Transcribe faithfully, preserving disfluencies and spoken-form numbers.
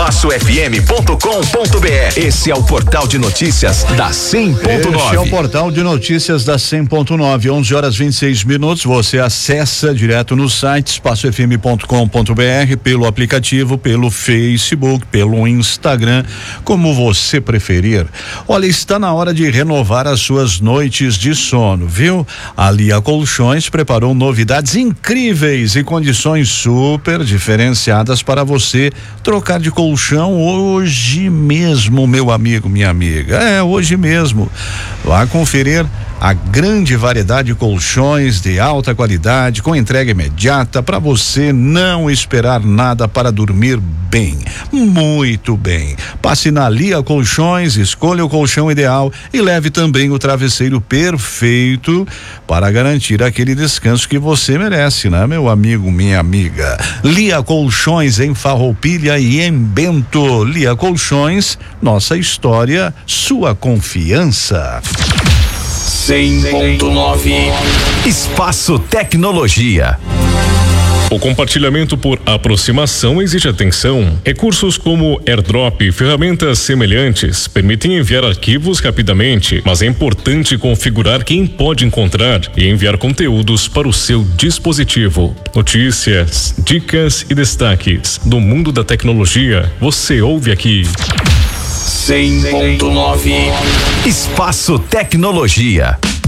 espaço f m ponto com ponto b r. Esse é o portal de notícias da cem ponto nove. Este é o portal de notícias da cem ponto nove. onze horas vinte e seis minutos. Você acessa direto no site espaço f m ponto com ponto b r, pelo aplicativo, pelo Facebook, pelo Instagram, como você preferir. Olha, está na hora de renovar as suas noites de sono, viu? A Lia Colchões preparou novidades incríveis e condições super diferenciadas para você trocar de colchão hoje mesmo, meu amigo, minha amiga. É, hoje mesmo. Vá conferir a grande variedade de colchões de alta qualidade com entrega imediata para você não esperar nada para dormir bem, muito bem. Passe na Lia Colchões, escolha o colchão ideal e leve também o travesseiro perfeito para garantir aquele descanso que você merece, né, meu amigo, minha amiga? Lia Colchões em Farroupilha e em Bento. Lia Colchões, nossa história, sua confiança. cem ponto nove. Espaço Tecnologia. O compartilhamento por aproximação exige atenção. Recursos como AirDrop e ferramentas semelhantes permitem enviar arquivos rapidamente, mas é importante configurar quem pode encontrar e enviar conteúdos para o seu dispositivo. Notícias, dicas e destaques do mundo da tecnologia, você ouve aqui. cem ponto nove. Espaço Tecnologia.